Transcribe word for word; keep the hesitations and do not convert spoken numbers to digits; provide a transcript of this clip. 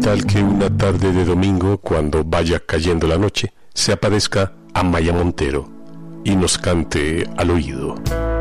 tal que una tarde de domingo, cuando vaya cayendo la noche, se aparezca Amaya Montero y nos cante al oído?